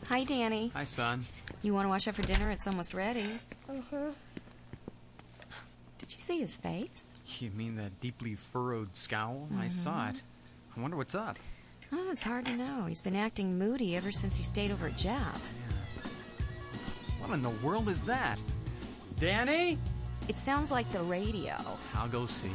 Hi, Danny. Hi, son. You want to wash up for dinner? It's almost ready. Uh-huh. Did you see his face? You mean that deeply furrowed scowl? I saw it. I wonder what's up. Oh, it's hard to know. He's been acting moody ever since he stayed over at Jeff's. What in the world is that? Danny? It sounds like the radio. I'll go see.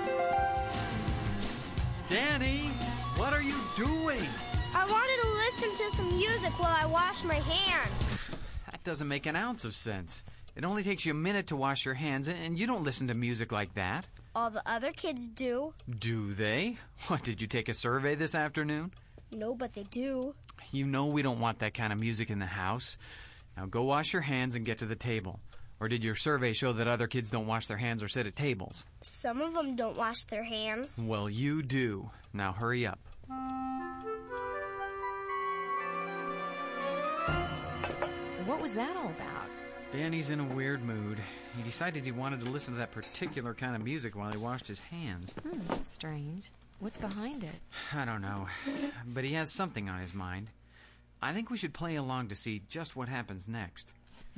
Danny, what are you doing? I wanted to listen to some music while I wash my hands. That doesn't make an ounce of sense. It only takes you a minute to wash your hands, and you don't listen to music like that. All the other kids do. Do they? What, did you take a survey this afternoon? No, but they do. You know we don't want that kind of music in the house. Now go wash your hands and get to the table. Or did your survey show that other kids don't wash their hands or sit at tables? Some of them don't wash their hands. Well, you do. Now hurry up. What was that all about? Danny's in a weird mood. He decided he wanted to listen to that particular kind of music while he washed his hands. That's strange. What's behind it? I don't know. But he has something on his mind. I think we should play along to see just what happens next.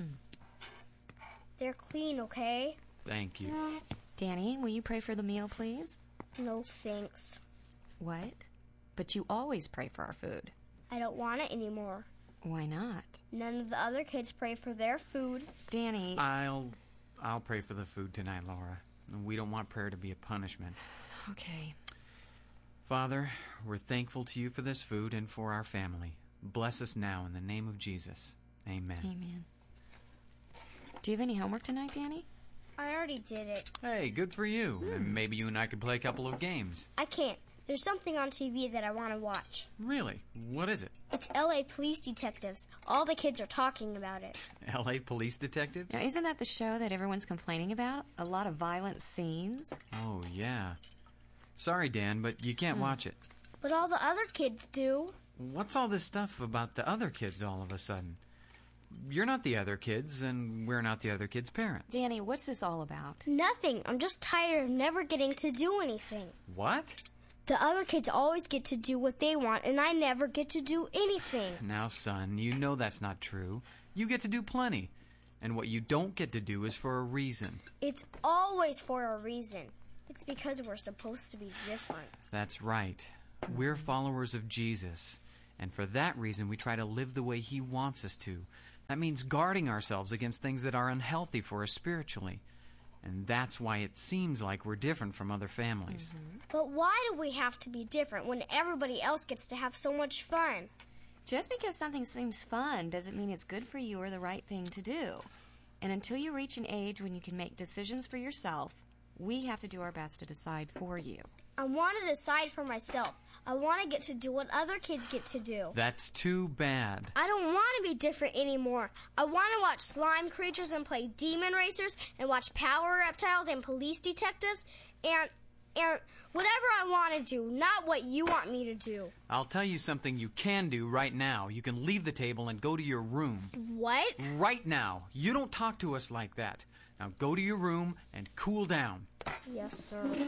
They're clean, okay? Thank you. Danny, will you pray for the meal, please? No thanks. What? But you always pray for our food. I don't want it anymore. Why not? None of the other kids pray for their food. Danny... I'll pray for the food tonight, Laura. We don't want prayer to be a punishment. Okay. Father, we're thankful to you for this food and for our family. Bless us now in the name of Jesus. Amen. Amen. Do you have any homework tonight, Danny? I already did it. Hey, good for you. And maybe you and I could play a couple of games. I can't. There's something on TV that I want to watch. Really? What is it? It's L.A. Police Detectives. All the kids are talking about it. L.A. Police Detectives? Now, isn't that the show that everyone's complaining about? A lot of violent scenes? Oh, yeah. Sorry, Dan, but you can't watch it. But all the other kids do. What's all this stuff about the other kids all of a sudden? You're not the other kids, and we're not the other kids' parents. Danny, what's this all about? Nothing. I'm just tired of never getting to do anything. What? The other kids always get to do what they want, and I never get to do anything. Now, son, you know that's not true. You get to do plenty. And what you don't get to do is for a reason. It's always for a reason. It's because we're supposed to be different. That's right. We're followers of Jesus. And for that reason, we try to live the way he wants us to. That means guarding ourselves against things that are unhealthy for us spiritually. And that's why it seems like we're different from other families. But why do we have to be different when everybody else gets to have so much fun? Just because something seems fun doesn't mean it's good for you or the right thing to do. And until you reach an age when you can make decisions for yourself, we have to do our best to decide for you. I want to decide for myself. I want to get to do what other kids get to do. That's too bad. I don't want to be different anymore. I want to watch slime creatures and play demon racers and watch power reptiles and police detectives and whatever I want to do, not what you want me to do. I'll tell you something you can do right now. You can leave the table and go to your room. What? Right now. You don't talk to us like that. Now go to your room and cool down. Yes, sir.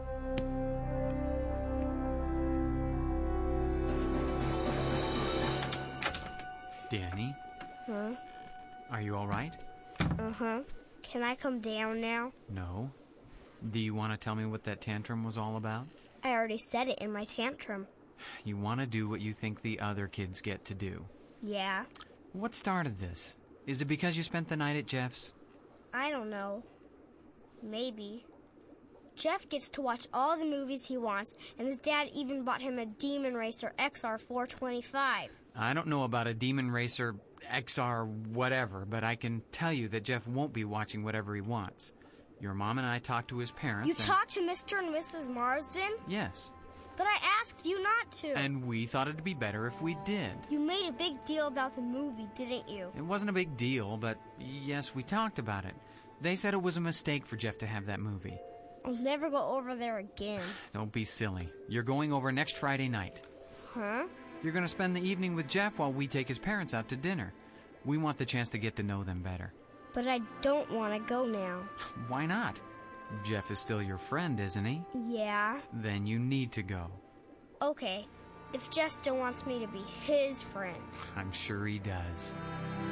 Danny? Huh? Are you all right? Uh-huh. Can I come down now? No. Do you want to tell me what that tantrum was all about? I already said it in my tantrum. You want to do what you think the other kids get to do. Yeah. What started this? Is it because you spent the night at Jeff's? I don't know. Maybe. Jeff gets to watch all the movies he wants, and his dad even bought him a Demon Racer XR425. I don't know about a Demon Racer XR whatever, but I can tell you that Jeff won't be watching whatever he wants. Your mom and I talked to his parents. You talked to Mr. and Mrs. Marsden? Yes. But I asked you not to. And we thought it'd be better if we did. You made a big deal about the movie, didn't you? It wasn't a big deal, but yes, we talked about it. They said it was a mistake for Jeff to have that movie. I'll never go over there again. Don't be silly. You're going over next Friday night. Huh? You're going to spend the evening with Jeff while we take his parents out to dinner. We want the chance to get to know them better. But I don't want to go now. Why not? Jeff is still your friend, isn't he? Yeah. Then you need to go. Okay. if Jeff still wants me to be his friend. I'm sure he does.